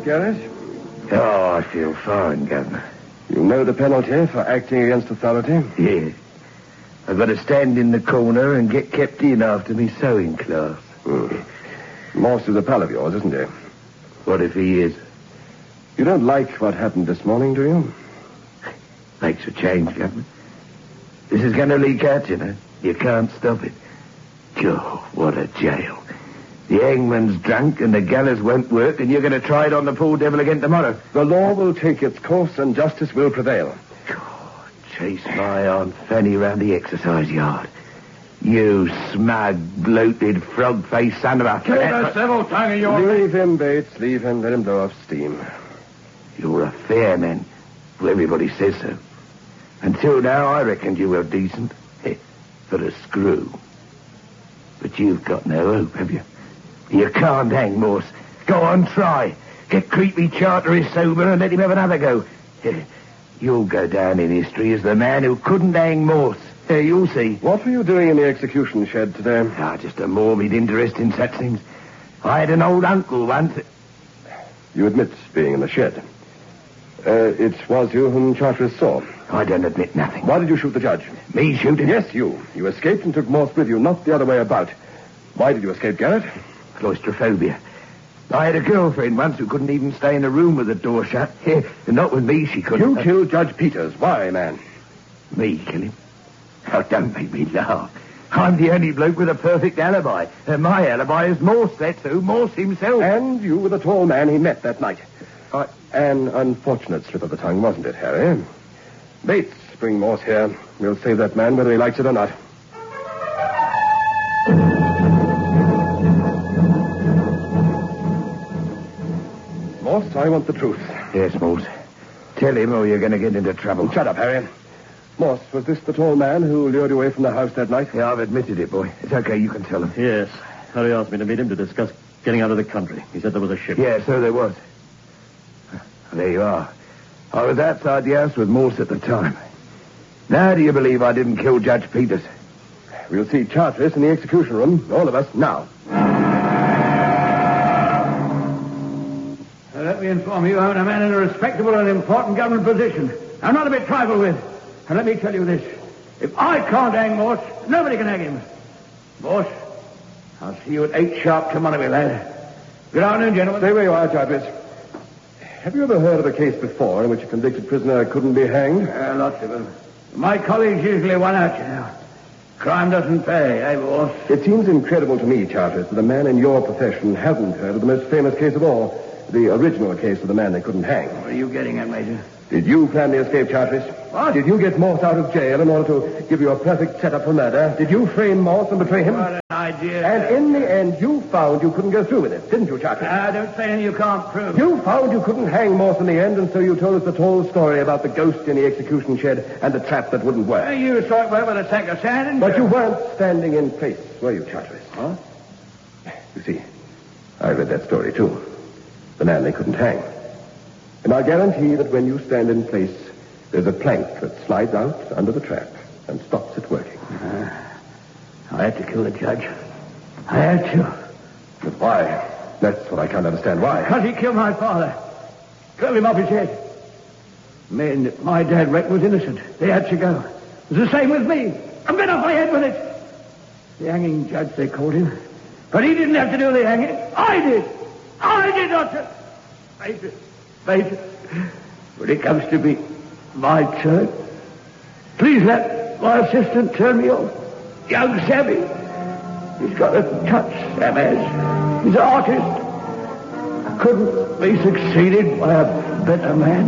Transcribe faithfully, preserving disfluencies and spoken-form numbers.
Garrett? Oh, I feel fine, Governor. You know the penalty for acting against authority? Yeah. I've got to stand in the corner and get kept in after me sewing class. Hmm. Morse is a pal of yours, isn't he? What if he is? You don't like what happened this morning, do you? Makes a change, Governor. This is going to leak out, you know. You can't stop it. God, what a jail. The hangman's drunk and the gallows won't work, and you're going to try it on the poor devil again tomorrow. The law will take its course and justice will prevail. God, chase my Aunt Fanny round the exercise yard. You smug, bloated, frog-faced son of a... Keep a civil tongue of yours. Leave him, Bates. Leave him. Let him blow off steam. You're a fair man. Well, everybody says so. Until now, I reckoned you were decent. For a screw. But you've got no hope, have you? You can't hang Morse. Go on, try. Get creepy Charteris sober and let him have another go. You'll go down in history as the man who couldn't hang Morse. Hey, you'll see. What were you doing in the execution shed today? Ah, just a morbid interest in such things. I had an old uncle once. You admit being in the shed. Uh, it was you whom Charteris saw. I don't admit nothing. Why did you shoot the judge? Me shoot him? Yes, you. You escaped and took Morse with you, not the other way about. Why did you escape, Garrett? Claustrophobia. I had a girlfriend once who couldn't even stay in a room with the door shut. And not with me, she couldn't. You killed Judge Peters. Why, man? Me kill him? Oh, don't make me laugh. I'm the only bloke with a perfect alibi. And my alibi is Morse, that's who. Morse himself. And you were the tall man he met that night. Uh, an unfortunate slip of the tongue, wasn't it, Harry? Bates, bring Morse here. We'll save that man whether he likes it or not. Morse, I want the truth. Yes, Morse. Tell him or you're going to get into trouble. Shut up, Harry. Morse, was this the tall man who lured you away from the house that night? Yeah, I've admitted it, boy. It's okay, you can tell him. Yes. Harry asked me to meet him to discuss getting out of the country. He said there was a ship. Yeah, so there was. There you are. I was outside the house with Morse at the time. Now do you believe I didn't kill Judge Peters? We'll see Charteris in the execution room, all of us, now. Uh, let me inform you, I'm a man in a respectable and important government position. I'm not to be trifled with. And let me tell you this. If I can't hang Morse, nobody can hang him. Morse, I'll see you at eight sharp tomorrow, my lad. Good afternoon, gentlemen. Stay where you are, Charteris. Have you ever heard of a case before in which a convicted prisoner couldn't be hanged? Uh, lots of them. My colleagues usually won out, you know. Crime doesn't pay, eh, boss? It seems incredible to me, Charteris, that a man in your profession hasn't heard of the most famous case of all, the original case of the man they couldn't hang. What are you getting at, Major? Did you plan the escape, Charteris? What? Did you get Morse out of jail in order to give you a perfect setup for murder? Did you frame Morse and betray him? What an idea. And in the end, you found you couldn't go through with it, didn't you, Charteris? Ah, don't say anything you can't prove. You found you couldn't hang Morse in the end, and so you told us the whole story about the ghost in the execution shed and the trap that wouldn't work. Uh, you saw it well with a sack of sand and... But you weren't standing in place, were you, Charteris? Huh? You see, I read that story, too. The man they couldn't hang. And I guarantee that when you stand in place, there's a plank that slides out under the trap and stops it working. Uh, I had to kill the judge. I had to. But why? That's what I can't understand. Why? Because he killed my father. Drove him off his head. Men that my dad reckoned was innocent. They had to go. It was the same with me. I've been off my head with it. The hanging judge, they called him. But he didn't have to do the hanging. I did. I did not. To... Major, Major, when it comes to be my turn, please let my assistant turn me off. Young Sammy. He's got a touch, Sam has. He's an artist. I couldn't be succeeded by a better man.